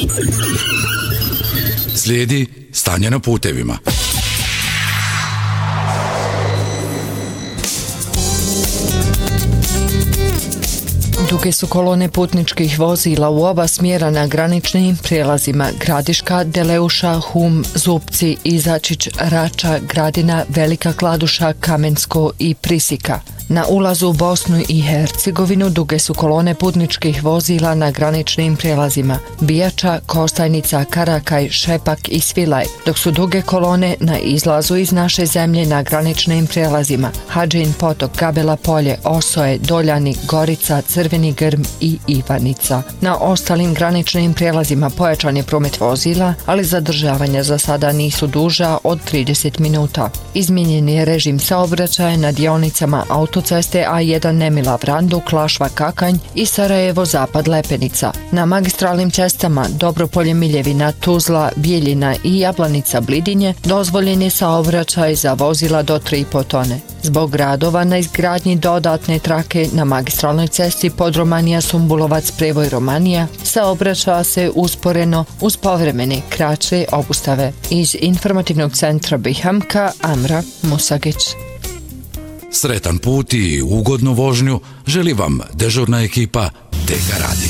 Slijedi stanje na putevima. Duge su kolone putničkih vozila u oba smjera na graničnim prijelazima Gradiška, Deleuša, Hum, Zupci, Izačić, Rača, Gradina, Velika Kladuša, Kamensko i Prisika. Na ulazu u Bosnu i Hercegovinu duge su kolone putničkih vozila na graničnim prijelazima Bijača, Kostajnica, Karakaj, Šepak i Svilaj, dok su duge kolone na izlazu iz naše zemlje na graničnim prijelazima Hadžin Potok, Gabela Polje, Osoje, Doljani, Gorica, Crveni Grm i Ivanica. Na ostalim graničnim prijelazima pojačan je promet vozila, ali zadržavanja za sada nisu duža od 30 minuta. Izmijenjen je režim saobraćaja na dionicama autoceste A1 Nemila Vranduk, Klašva Kakanj i Sarajevo Zapad Lepenica. Na magistralnim cestama Dobropolje Miljevina, Tuzla, Bijeljina i Jablanica Blidinje dozvoljen je saobraćaj za vozila do 3,5 tone. Zbog radova na izgradnji dodatne trake na magistralnoj cesti Podromanija Sumbulovac Prevoj Romanija saobraća se usporeno uz povremene kraće obustave. Iz informativnog centra Bihamka, Amra Musagić. Sretan put i ugodnu vožnju želi vam dežurna ekipa Dega Radija.